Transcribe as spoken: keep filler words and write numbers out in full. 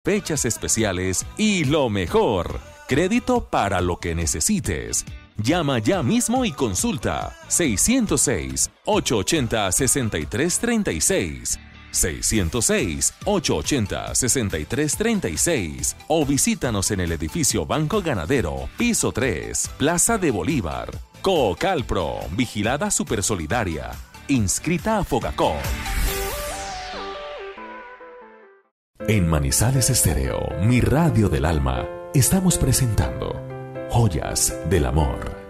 fechas especiales y lo mejor, crédito para lo que necesites. Llama ya mismo y consulta seis cero seis, ocho ocho cero, seis tres tres seis, seis cero seis, ocho ocho cero, seis tres tres seis o visítanos en el edificio Banco Ganadero, piso tres, Plaza de Bolívar. Coocalpro, vigilada supersolidaria, inscrita a Fogacop. En Manizales Estéreo, mi radio del alma, estamos presentando Joyas del Amor.